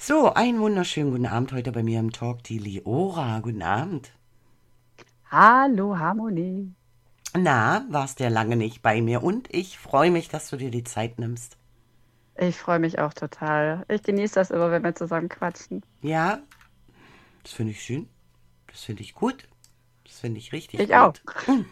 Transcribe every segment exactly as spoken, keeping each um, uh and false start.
So, einen wunderschönen guten Abend heute bei mir im Talk, die Leora. Guten Abend. Hallo Harmonie. Na, warst ja lange nicht bei mir und ich freue mich, dass du dir die Zeit nimmst. Ich freue mich auch total. Ich genieße das immer, wenn wir zusammen quatschen. Ja, das finde ich schön. Das finde ich gut. Das finde ich richtig Ich auch. gut.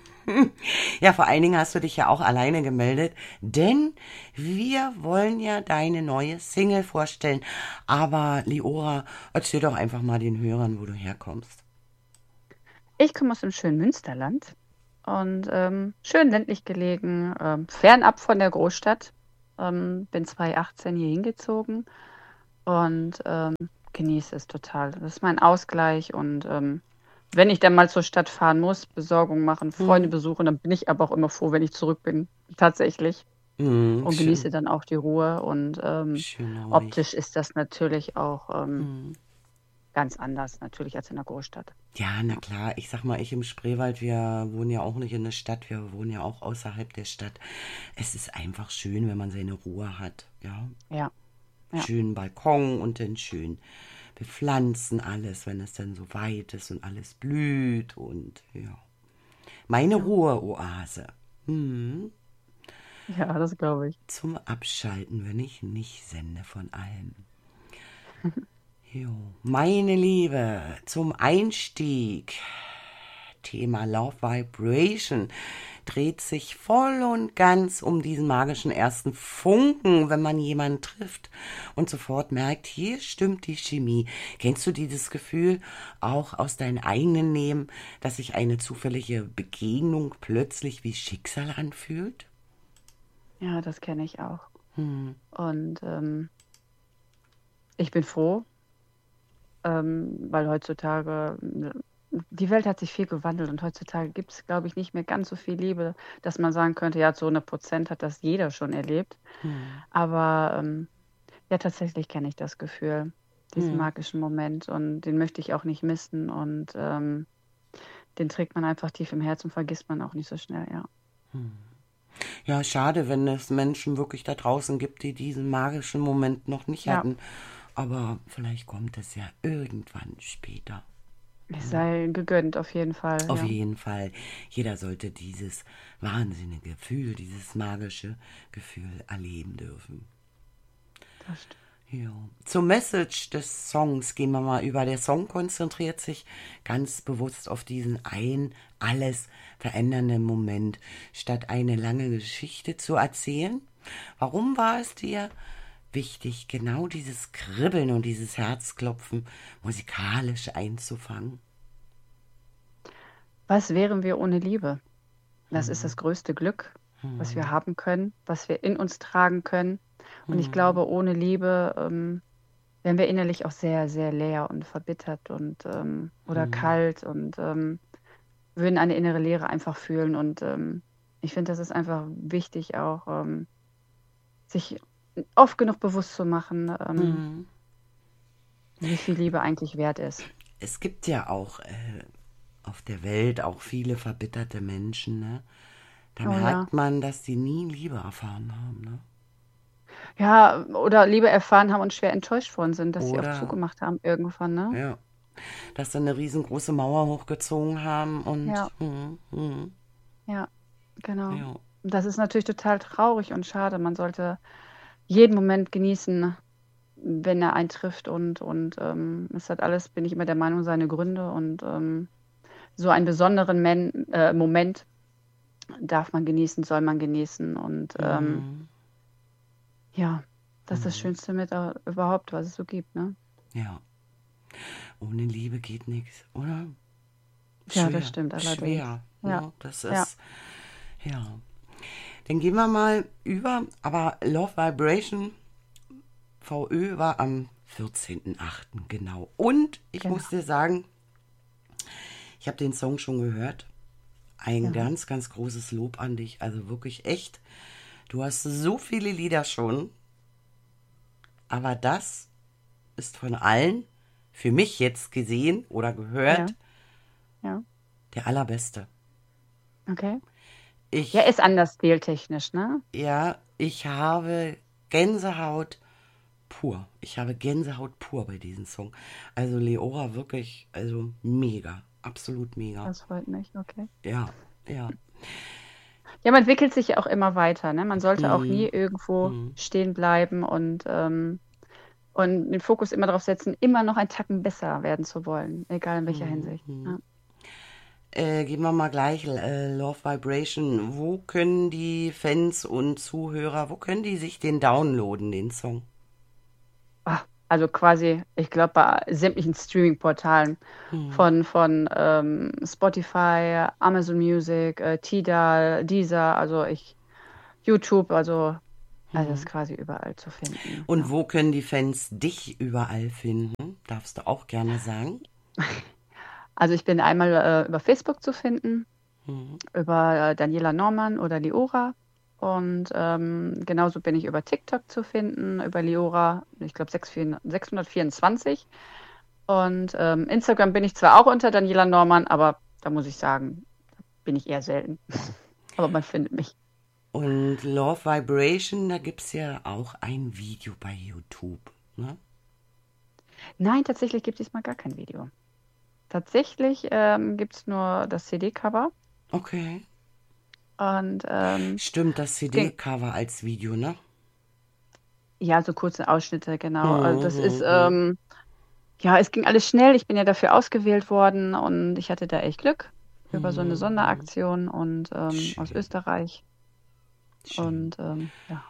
Ja, vor allen Dingen hast du dich ja auch alleine gemeldet, denn wir wollen ja deine neue Single vorstellen. Aber Leora, erzähl doch einfach mal den Hörern, wo du herkommst. Ich komme aus dem schönen Münsterland und ähm, schön ländlich gelegen, ähm, fernab von der Großstadt. Ähm, bin zweitausendachtzehn hier hingezogen und ähm, genieße es total. Das ist mein Ausgleich und ähm, wenn ich dann mal zur Stadt fahren muss, Besorgung machen, Freunde Hm, besuchen, dann bin ich aber auch immer froh, wenn ich zurück bin, tatsächlich. hm, Und genieße schön. dann auch die Ruhe. Und ähm, Schön ruhig. optisch ist das natürlich auch ähm, Hm. ganz anders, natürlich als in der Großstadt. Ja, na Ja, klar. Ich sag mal, ich im Spreewald, wir wohnen ja auch nicht in der Stadt, wir wohnen ja auch außerhalb der Stadt. Es ist einfach schön, wenn man seine Ruhe hat, ja. ja, ja. Schönen Balkon und dann schön bepflanzen alles, wenn es dann so weit ist und alles blüht und ja. Meine Ja, Ruheoase. Hm. ja, das glaube ich. Zum Abschalten, wenn ich nicht sende von allem. Jo. Meine Liebe, zum Einstieg. Thema Love Vibration dreht sich voll und ganz um diesen magischen ersten Funken, wenn man jemanden trifft und sofort merkt, hier stimmt die Chemie. Kennst du dieses Gefühl auch aus deinem eigenen Leben, dass sich eine zufällige Begegnung plötzlich wie Schicksal anfühlt? Ja, das kenne ich auch. Hm. Und ähm, ich bin froh, ähm, weil heutzutage, äh, die Welt hat sich viel gewandelt und heutzutage gibt es, glaube ich, nicht mehr ganz so viel Liebe, dass man sagen könnte, ja, zu hundert Prozent hat das jeder schon erlebt. Hm. Aber ähm, ja, tatsächlich kenne ich das Gefühl, diesen Hm. magischen Moment und den möchte ich auch nicht missen und ähm, den trägt man einfach tief im Herzen und vergisst man auch nicht so schnell, ja. Ja, schade, wenn es Menschen wirklich da draußen gibt, die diesen magischen Moment noch nicht Ja, hatten. Aber vielleicht kommt es ja irgendwann später. es sei gegönnt, auf jeden Fall, Auf ja. jeden Fall, jeder sollte dieses wahnsinnige Gefühl, dieses magische Gefühl erleben dürfen. Das stimmt. Ja. Zur Message des Songs gehen wir mal über. Der Song konzentriert sich ganz bewusst auf diesen einen alles verändernden Moment, statt eine lange Geschichte zu erzählen. Warum war es dir wichtig, genau dieses Kribbeln und dieses Herzklopfen musikalisch einzufangen? Was wären wir ohne Liebe? Das ist das größte Glück, was wir Hm, haben können, was wir in uns tragen können. Und ich hm, glaube, ohne Liebe ähm, wären wir innerlich auch sehr, sehr leer und verbittert und ähm, oder hm. kalt und ähm, würden eine innere Leere einfach fühlen. Und ähm, ich finde, das ist einfach wichtig, auch ähm, sich oft genug bewusst zu machen, ähm, Hm. wie viel Liebe eigentlich wert ist. Es gibt ja auch äh, auf der Welt auch viele verbitterte Menschen, ne? Da Oh ja. merkt man, dass die nie Liebe erfahren haben, ne? Ja, oder Liebe erfahren haben und schwer enttäuscht worden sind, dass sie auch Oder, zugemacht haben irgendwann, ne? ja, dass sie eine riesengroße Mauer hochgezogen haben Ja, und, hm, hm, ja, genau. ja, Und das ist natürlich total traurig und schade. Man sollte jeden Moment genießen, wenn er eintrifft und und ähm, es hat alles, bin ich immer der Meinung, seine Gründe und ähm, so einen besonderen Men äh, Moment darf man genießen, soll man genießen und ähm, hm, ja, das ist das hm, Schönste mit äh, überhaupt, was es so gibt, ne? ja. Ohne Liebe geht nichts, oder? Ja, das Schwer, stimmt allerdings. schwer, Ja, ne? Das ja, ist, ja. Dann gehen wir mal über, aber Love Vibration V Ö war am vierzehnten achten genau. Und ich muss genau. dir sagen, ich habe den Song schon gehört. Ein Ja, ganz, ganz großes Lob an dich. Also wirklich echt. Du hast so viele Lieder schon, aber das ist von allen, für mich jetzt gesehen oder ja, gehört, ja, der allerbeste. okay. Ja, Ich, ist anders stiltechnisch, ne? ja, ich habe Gänsehaut pur. Ich habe Gänsehaut pur bei diesem Song. Also Leora wirklich, also mega. Absolut mega. Das freut mich, okay. Ja, ja. Ja, man entwickelt sich ja auch immer weiter, ne? Man sollte auch nie Hm, irgendwo hm, stehen bleiben und, ähm, und den Fokus immer darauf setzen, immer noch einen Tacken besser werden zu wollen, egal in welcher hm, Hinsicht. hm. Ja. Äh, gehen wir mal gleich, äh, Love Vibration. Wo können die Fans und Zuhörer, wo können die sich den downloaden, den Song? Ah, also quasi, ich glaube, bei sämtlichen Streaming-Portalen Hm, von, von ähm, Spotify, Amazon Music, äh, Tidal, Deezer, also ich, YouTube, also, also ist hm. quasi überall zu finden. Und Ja. wo können die Fans dich überall finden? Darfst du auch gerne sagen. Also ich bin einmal äh, über Facebook zu finden, Hm, über äh, Daniela Norman oder Liora. Und ähm, genauso bin ich über TikTok zu finden, über Liora, ich glaube sechshundertvierundzwanzig. Und ähm, Instagram bin ich zwar auch unter Daniela Norman, aber da muss ich sagen, bin ich eher selten. Aber man findet mich. Und Love Vibration, da gibt es ja auch ein Video bei YouTube. Ne? Nein, tatsächlich gibt es diesmal gar kein Video. Tatsächlich ähm, gibt es nur das C D-Cover. Okay. Und ähm, Stimmt, das es ging, C D-Cover als Video, ne? ja, so kurze Ausschnitte, genau. Also Hm, das ist, hm, hm. ähm, ja, es ging alles schnell. Ich bin ja dafür ausgewählt worden und ich hatte da echt Glück über so eine Hm, hm. Sonderaktion und ähm, aus Schön, Österreich. schön. Und ähm, ja.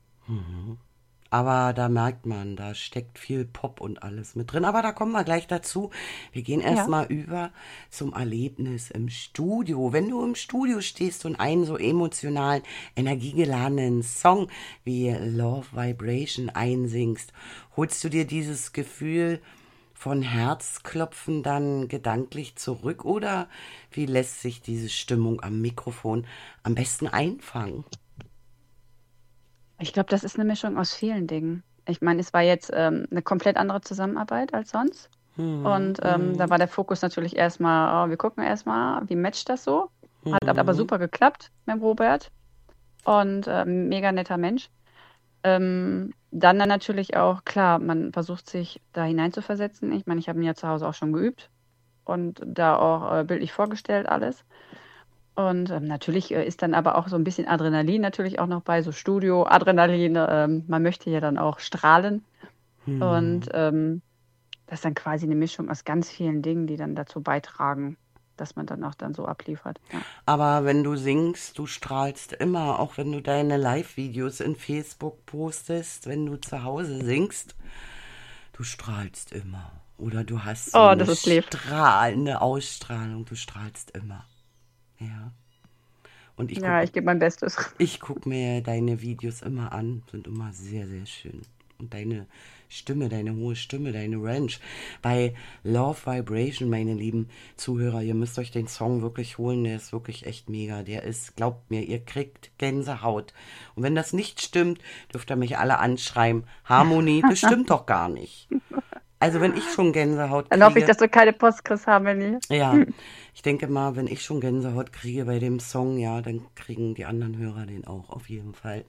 Aber da merkt man, da steckt viel Pop und alles mit drin. Aber da kommen wir gleich dazu. Wir gehen Ja. erstmal über zum Erlebnis im Studio. Wenn du im Studio stehst und einen so emotionalen, energiegeladenen Song wie Love Vibration einsingst, holst du dir dieses Gefühl von Herzklopfen dann gedanklich zurück oder wie lässt sich diese Stimmung am Mikrofon am besten einfangen? Ich glaube, das ist eine Mischung aus vielen Dingen. Ich meine, es war jetzt ähm, eine komplett andere Zusammenarbeit als sonst. Hm, Und ähm, da hm, war der Fokus natürlich erstmal, oh, wir gucken erstmal, wie matcht das so. Hat aber hm, super geklappt mit dem Robert und ähm, mega netter Mensch. Ähm, dann, dann natürlich auch, klar, man versucht sich da hineinzuversetzen. Ich meine, ich habe ihn ja zu Hause auch schon geübt und da auch äh, bildlich vorgestellt alles. Und ähm, natürlich äh, ist dann aber auch so ein bisschen Adrenalin natürlich auch noch bei, so Studio-Adrenalin. Ähm, man möchte ja dann auch strahlen. Und hm. ähm, das ist dann quasi eine Mischung aus ganz vielen Dingen, die dann dazu beitragen, dass man dann auch dann so abliefert. Ja. Aber wenn du singst, du strahlst immer, auch wenn du deine Live-Videos in Facebook postest, wenn du zu Hause singst, du strahlst immer. Oder du hast so Oh, eine das ist lieb. strahlende Ausstrahlung, du strahlst immer. Ja. Und ich Ja, gucke ich gebe mein Bestes. ich guck mir deine Videos immer an, sind immer sehr, sehr schön. Und deine Stimme, deine hohe Stimme, deine Range. Bei Love Vibration, meine lieben Zuhörer, ihr müsst euch den Song wirklich holen, der ist wirklich echt mega. Der ist, glaubt mir, ihr kriegt Gänsehaut. Und wenn das nicht stimmt, dürft ihr mich alle anschreiben. Harmonie, das stimmt doch gar nicht. Also wenn ich schon Gänsehaut Dann hoffe ich, kriege, dass du keine Post kriegst, Harmony. ja, ich denke mal, wenn ich schon Gänsehaut kriege bei dem Song, ja, dann kriegen die anderen Hörer den auch auf jeden Fall.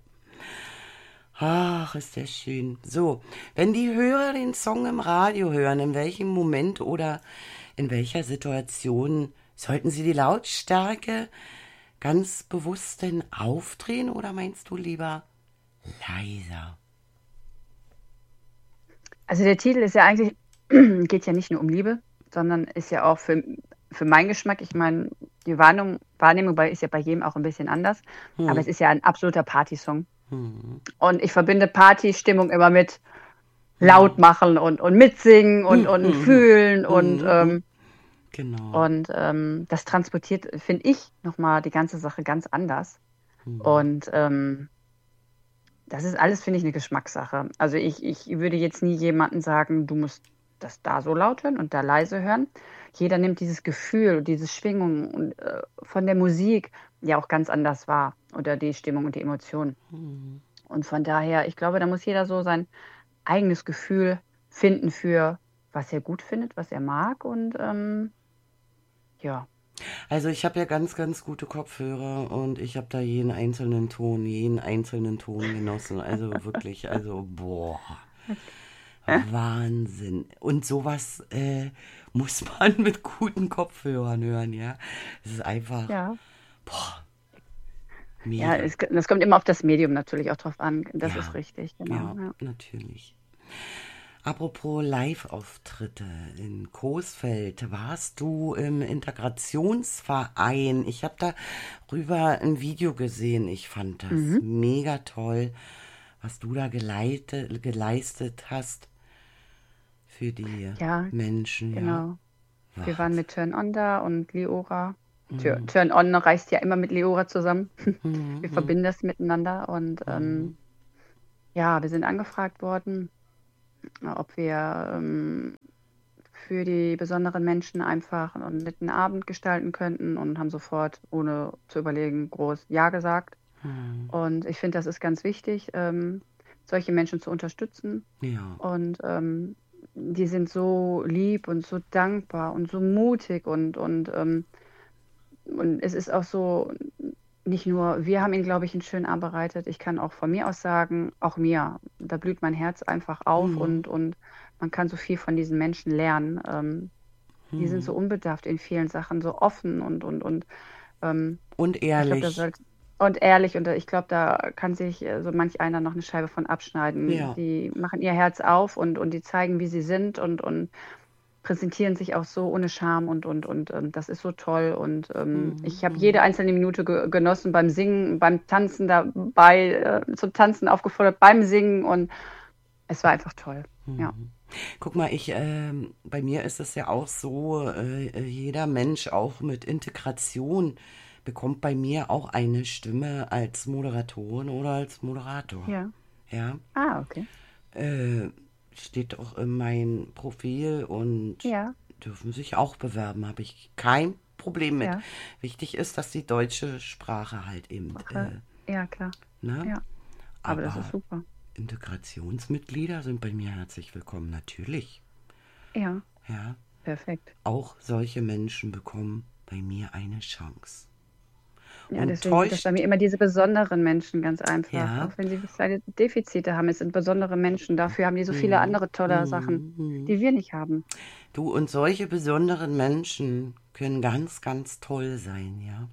Ach, ist der schön. So, wenn die Hörer den Song im Radio hören, in welchem Moment oder in welcher Situation sollten sie die Lautstärke ganz bewusst denn aufdrehen oder meinst du lieber leiser? Also der Titel ist ja eigentlich, geht ja nicht nur um Liebe, sondern ist ja auch für, für meinen Geschmack, ich meine, die Wahrnehmung, Wahrnehmung bei, ist ja bei jedem auch ein bisschen anders, aber Hm, es ist ja ein absoluter Partysong. hm, Und ich verbinde Partystimmung immer mit laut hm, machen und, und mitsingen und, hm, und hm, fühlen und, hm, hm. ähm, Genau. und ähm, das transportiert, finde ich, nochmal die ganze Sache ganz anders. Hm, Und ähm, das ist alles, finde ich, eine Geschmackssache. Also ich, ich würde jetzt nie jemanden sagen, du musst das da so laut hören und da leise hören. Jeder nimmt dieses Gefühl, diese Schwingung und, äh, von der Musik ja auch ganz anders wahr oder die Stimmung und die Emotionen. hm. Und von daher, ich glaube, da muss jeder so sein eigenes Gefühl finden für, was er gut findet, was er mag. Und ähm, ja, Also ich habe ja ganz, ganz gute Kopfhörer und ich habe da jeden einzelnen Ton, jeden einzelnen Ton genossen. Also wirklich, also boah. Wahnsinn. Und sowas äh, muss man mit guten Kopfhörern hören, ja. Es ist einfach, Ja. boah, Ja, mega. es, das kommt immer auf das Medium natürlich auch drauf an. Das ist Ja, richtig, genau. ja, Ja. natürlich. Apropos Live-Auftritte in Coesfeld, warst du im Integrationsverein? Ich habe darüber ein Video gesehen. Ich fand das Mhm. mega toll, was du da geleite, geleistet hast für die Ja, Menschen, ja. genau. Wir waren Wahnsinn. mit Turn On da und Leora. Tur- Mhm. Turn On reist ja immer mit Leora zusammen. Wir Mhm. verbinden das miteinander und ähm, Mhm. ja, wir sind angefragt worden, äh, ob wir ähm, für die besonderen Menschen einfach einen netten Abend gestalten könnten und haben sofort, ohne zu überlegen, groß Ja gesagt. Mhm. Und ich finde, das ist ganz wichtig, ähm, solche Menschen zu unterstützen. Ja. Und ähm, die sind so lieb und so dankbar und so mutig und, und, ähm, und es ist auch so, nicht nur, wir haben ihnen, glaube ich, einen schönen Abend bereitet. Ich kann auch von mir aus sagen, auch mir, da blüht mein Herz einfach auf Mhm. und, und man kann so viel von diesen Menschen lernen. Ähm, die sind so Mhm. unbedarft in vielen Sachen, so offen und, und, und ähm, Und ich glaube, da ehrlich. soll und ehrlich und, äh, ich glaube, da kann sich, äh, so manch einer noch eine Scheibe von abschneiden. Ja. Die machen ihr Herz auf und und die zeigen, wie sie sind und und präsentieren sich auch so ohne Scham und und und, ähm, das ist so toll und, ähm, Mhm. ich habe jede Mhm. einzelne Minute ge genossen beim Singen, beim Tanzen dabei, äh, zum Tanzen aufgefordert, beim Singen und es war einfach toll. Ja. Mhm. Guck mal, ich, ähm, bei mir ist es ja auch so, äh, äh, jeder Mensch auch mit Integration bekommt bei mir auch eine Stimme als Moderatorin oder als Moderator. Ja. Ja, Ah, okay. äh, steht auch in meinem Profil und Ja, dürfen sich auch bewerben, habe ich kein Problem mit. ja. Wichtig ist, dass die deutsche Sprache halt eben, Sprache. äh, Ja, klar. ne? Ja, aber das ist Aber super. Integrationsmitglieder sind bei mir herzlich willkommen, natürlich. Ja, Ja, perfekt. auch solche Menschen bekommen bei mir eine Chance. Ja, Und deswegen sind das bei mir täuscht, immer diese besonderen Menschen ganz einfach. ja, Auch wenn sie kleine Defizite haben, es sind besondere Menschen. Dafür haben die so viele hm, andere tolle Sachen, hm, hm. die wir nicht haben. Du, und solche besonderen Menschen können ganz, ganz toll sein, ja.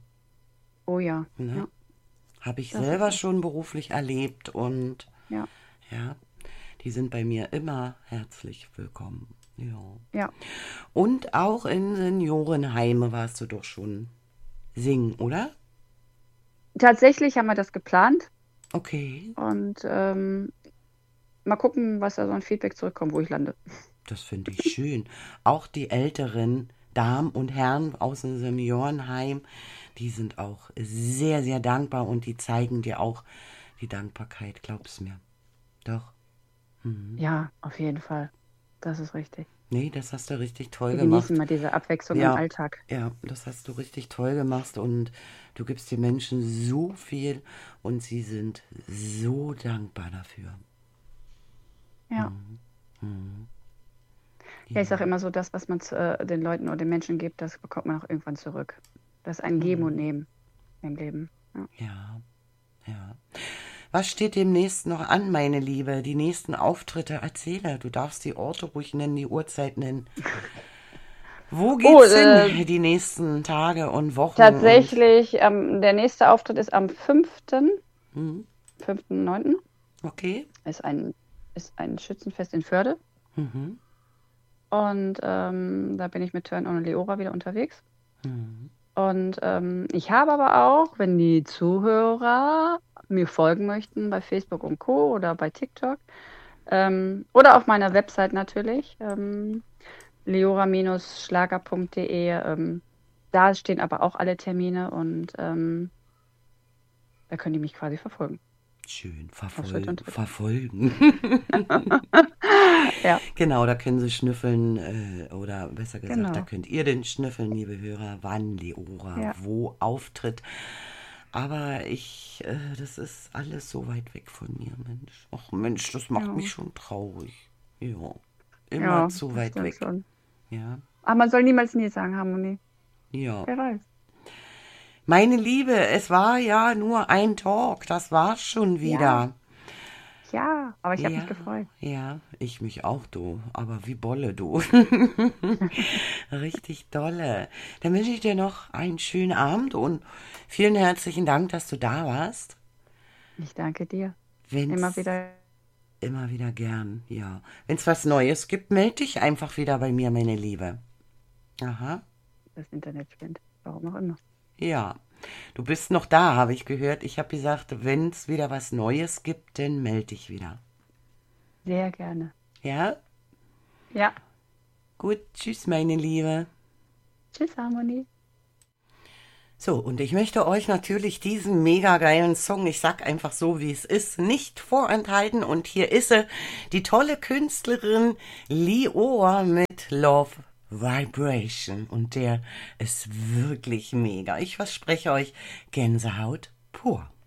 Oh ja, Ne? ja, Habe ich das ist selber so. schon beruflich erlebt und Ja, ja, die sind bei mir immer herzlich willkommen. Ja. ja. Und auch in Seniorenheime warst du doch schon singen, oder? Tatsächlich haben wir das geplant Okay, und ähm, mal gucken, was da so ein Feedback zurückkommt, wo ich lande. das finde ich schön. Auch die älteren Damen und Herren aus dem Seniorenheim, die sind auch sehr, sehr dankbar und die zeigen dir auch die Dankbarkeit, glaub's mir. Doch. Mhm. Ja, auf jeden Fall. Das ist richtig. Nee, das hast du richtig toll Die genießen gemacht. mal diese Abwechslung im Ja, Alltag. ja, das hast du richtig toll gemacht und du gibst den Menschen so viel und sie sind so dankbar dafür. Ja. Mhm. Ja, ich sage Ja. immer so, das, was man zu, äh, den Leuten oder den Menschen gibt, das bekommt man auch irgendwann zurück. Das ist ein Geben und Mhm. Nehmen im Leben. Ja. Ja, ja. Was steht demnächst noch an, meine Liebe? Die nächsten Auftritte, erzähle. Du darfst die Orte ruhig nennen, die Uhrzeit nennen. Wo Oh, geht's hin äh, die nächsten Tage und Wochen und tatsächlich, ähm, der nächste Auftritt ist am fünften hm, fünften neunten okay. Ist ein, ist ein Schützenfest in Förde. Mhm. Und ähm, da bin ich mit Turn On und Leora wieder unterwegs. Mhm. Und ähm, ich habe aber auch, wenn die Zuhörer mir folgen möchten bei Facebook und Co. oder bei TikTok ähm, oder auf meiner Website natürlich, ähm, leora-schlager punkt de. Ähm, da stehen aber auch alle Termine und ähm, da können die mich quasi verfolgen. Schön, Auf Schritt verfol und Tritt. verfolgen. Ja, Genau, da können Sie schnüffeln, äh, oder besser gesagt, da genau. könnt ihr den schnüffeln, liebe Hörer, wann Leora Ja, wo auftritt. Aber ich, äh, das ist alles so weit weg von mir, Mensch. Ach Mensch, das macht mich ja, schon traurig. Ja, immer ja, zu das weit stimmt weg. schon. Ja, Aber man soll niemals nie sagen, Harmonie. ja. Wer weiß. Meine Liebe, es war ja nur ein Talk, das war's schon Ja, wieder. Ja, aber ich habe mich Ja, gefreut. ja, ich mich auch, du. Aber wie Bolle, du. Richtig dolle. Dann wünsche ich dir noch einen schönen Abend und vielen herzlichen Dank, dass du da warst. Ich danke dir. Immer Wenn's wieder immer wieder gern, ja. Wenn's was Neues gibt, melde dich einfach wieder bei mir, meine Liebe. Aha, das Internet spinnt. Warum auch immer. ja. Du bist noch da, habe ich gehört. Ich habe gesagt, wenn's wieder was Neues gibt, dann melde dich wieder. Sehr gerne. Ja? Ja. Gut, tschüss, meine Liebe. Tschüss, Harmonie. So, und ich möchte euch natürlich diesen mega geilen Song, ich sag einfach so, wie es ist, nicht vorenthalten. Und hier ist sie, die tolle Künstlerin Lioa mit Love Vibration. Und der ist wirklich mega. Ich verspreche euch Gänsehaut pur.